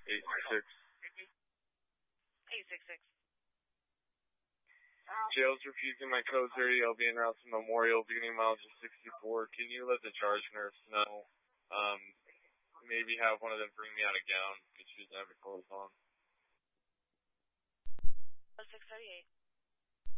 866. 866. Jail's refusing my code 30. I'll be announced Memorial beginning miles of 64. Can you let the charge nurse know? Maybe have one of them bring me out a gown because she doesn't have her clothes on. 638.